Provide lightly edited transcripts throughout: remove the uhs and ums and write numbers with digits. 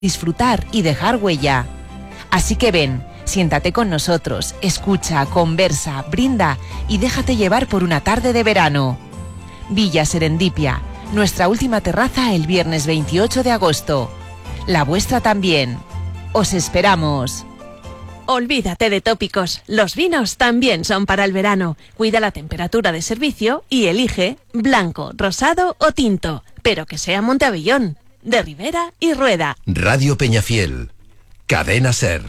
disfrutar y dejar huella. Así que ven, siéntate con nosotros, escucha, conversa, brinda y déjate llevar por una tarde de verano. Villa Serendipia, nuestra última terraza el viernes 28 de agosto. La vuestra también. Os esperamos. Olvídate de tópicos, los vinos también son para el verano. Cuida la temperatura de servicio y elige blanco, rosado o tinto, pero que sea Monteavellón, de Ribera y Rueda. Radio Peñafiel, Cadena Ser.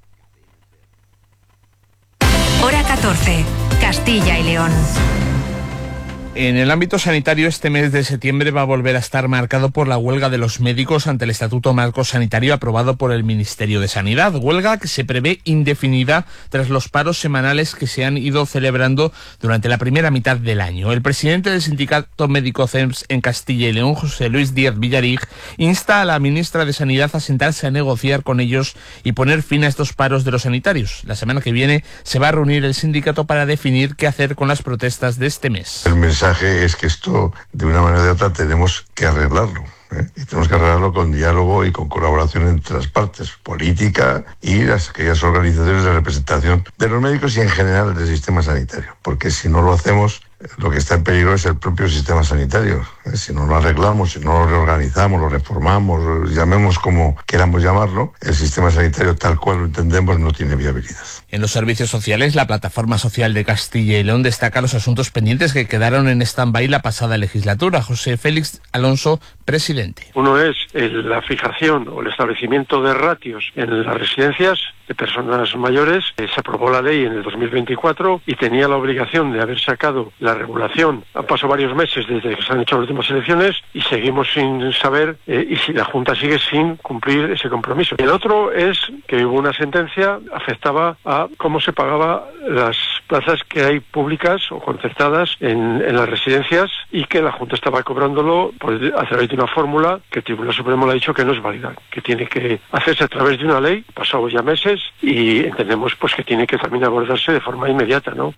Hora 14, Castilla y León. En el ámbito sanitario, este mes de septiembre va a volver a estar marcado por la huelga de los médicos ante el Estatuto Marco Sanitario aprobado por el Ministerio de Sanidad. Huelga que se prevé indefinida tras los paros semanales que se han ido celebrando durante la primera mitad del año. El presidente del Sindicato Médico CEMS en Castilla y León, José Luis Díaz Villarig, insta a la ministra de Sanidad a sentarse a negociar con ellos y poner fin a estos paros de los sanitarios. La semana que viene se va a reunir el sindicato para definir qué hacer con las protestas de este mes. El mensaje es que esto, de una manera u otra, tenemos que arreglarlo. Y tenemos que arreglarlo con diálogo y con colaboración entre las partes, política y aquellas organizaciones de representación de los médicos y en general del sistema sanitario. Porque si no lo hacemos, lo que está en peligro es el propio sistema sanitario. Si no lo arreglamos, si no lo reorganizamos, lo reformamos, llamemos como queramos llamarlo, el sistema sanitario tal cual lo entendemos no tiene viabilidad. En los servicios sociales, la Plataforma Social de Castilla y León destaca los asuntos pendientes que quedaron en stand-by la pasada legislatura. José Félix Alonso, presidente. Uno es la fijación o el establecimiento de ratios en las residencias de personas mayores. Se aprobó la ley en el 2024 y tenía la obligación de haber sacado la regulación. Han pasado varios meses desde que se han hecho las últimas elecciones y seguimos sin saber y si la Junta sigue sin cumplir ese compromiso. El otro es que hubo una sentencia, afectaba a cómo se pagaba las plazas que hay públicas o concertadas en las residencias y que la Junta estaba cobrándolo a través de una fórmula que el Tribunal Supremo le ha dicho que no es válida, que tiene que hacerse a través de una ley. Pasado ya meses y entendemos pues que tiene que también abordarse de forma inmediata, ¿no?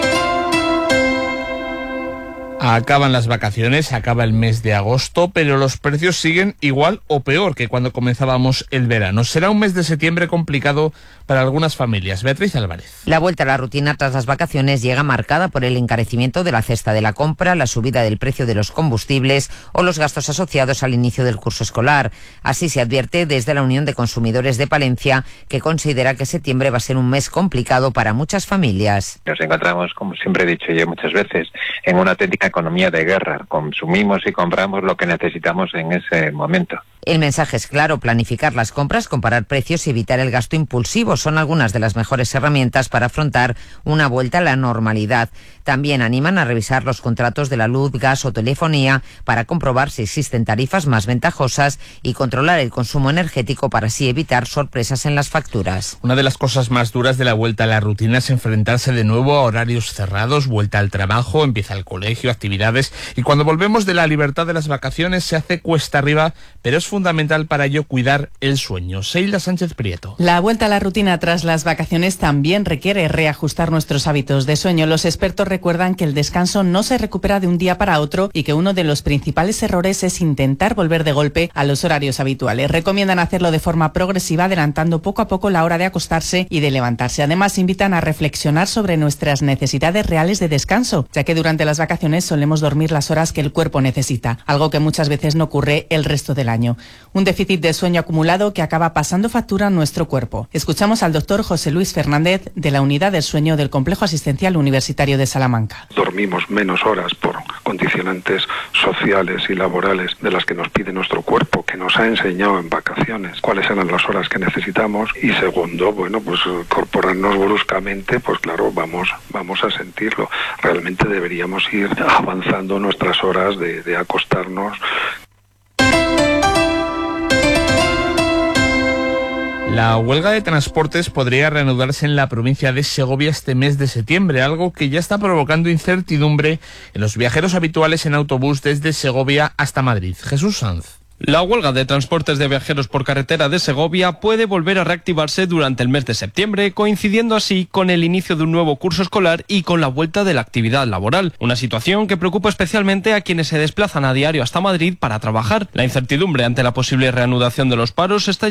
Acaban las vacaciones, acaba el mes de agosto, pero los precios siguen igual o peor que cuando comenzábamos el verano. Será un mes de septiembre complicado para algunas familias. Beatriz Álvarez. La vuelta a la rutina tras las vacaciones llega marcada por el encarecimiento de la cesta de la compra, la subida del precio de los combustibles o los gastos asociados al inicio del curso escolar. Así se advierte desde la Unión de Consumidores de Palencia, que considera que septiembre va a ser un mes complicado para muchas familias. Nos encontramos, como siempre he dicho yo muchas veces, en una auténtica economía de guerra. Consumimos y compramos lo que necesitamos en ese momento. El mensaje es claro: planificar las compras, comparar precios y evitar el gasto impulsivo son algunas de las mejores herramientas para afrontar una vuelta a la normalidad. También animan a revisar los contratos de la luz, gas o telefonía para comprobar si existen tarifas más ventajosas y controlar el consumo energético para así evitar sorpresas en las facturas. Una de las cosas más duras de la vuelta a la rutina es enfrentarse de nuevo a horarios cerrados, vuelta al trabajo, empieza el colegio, actividades, y cuando volvemos de la libertad de las vacaciones se hace cuesta arriba, pero es fundamental para ello cuidar el sueño. Seila Sánchez Prieto. La vuelta a la rutina tras las vacaciones también requiere reajustar nuestros hábitos de sueño. Los expertos recuerdan que el descanso no se recupera de un día para otro y que uno de los principales errores es intentar volver de golpe a los horarios habituales. Recomiendan hacerlo de forma progresiva, adelantando poco a poco la hora de acostarse y de levantarse. Además, invitan a reflexionar sobre nuestras necesidades reales de descanso, ya que durante las vacaciones solemos dormir las horas que el cuerpo necesita, algo que muchas veces no ocurre el resto del año. Un déficit de sueño acumulado que acaba pasando factura a nuestro cuerpo. Escuchamos al doctor José Luis Fernández de la Unidad del Sueño del Complejo Asistencial Universitario de Salamanca. Dormimos menos horas por condicionantes sociales y laborales de las que nos pide nuestro cuerpo, que nos ha enseñado en vacaciones cuáles eran las horas que necesitamos, y segundo, pues incorporarnos bruscamente, pues claro, vamos a sentirlo. Realmente deberíamos ir avanzando nuestras horas de acostarnos. La huelga de transportes podría reanudarse en la provincia de Segovia este mes de septiembre, algo que ya está provocando incertidumbre en los viajeros habituales en autobús desde Segovia hasta Madrid. Jesús Sanz. La huelga de transportes de viajeros por carretera de Segovia puede volver a reactivarse durante el mes de septiembre, coincidiendo así con el inicio de un nuevo curso escolar y con la vuelta de la actividad laboral. Una situación que preocupa especialmente a quienes se desplazan a diario hasta Madrid para trabajar. La incertidumbre ante la posible reanudación de los paros está